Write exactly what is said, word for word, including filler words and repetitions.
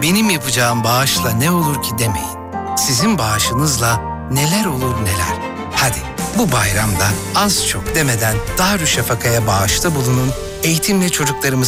benim yapacağım bağışla ne olur ki demeyin. Sizin bağışınızla neler olur neler. Hadi bu bayramda az çok demeden Darüşşafaka'ya bağışta bulunun, eğitimle çocuklarımızı